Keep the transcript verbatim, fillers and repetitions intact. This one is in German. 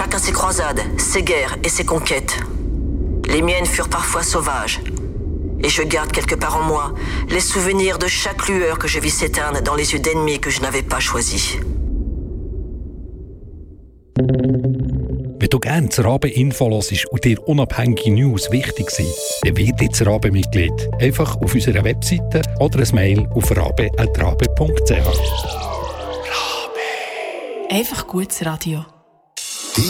Chacun ses croisades, ses guerres et ses conquêtes. Les miennes furent parfois sauvages. Et je garde quelque part en moi les souvenirs de chaque lueur que je vis s'éteindre dans les yeux d'ennemis que je n'avais pas choisis. Wenn du gerne das Rabe-Info hörst und dir unabhängige News wichtig sind, dann wird jetzt Rabe-Mitglied. Einfach auf unserer Webseite oder ein Mail auf rabe at rabe punkt c h. Rabe. Einfach gutes Radio.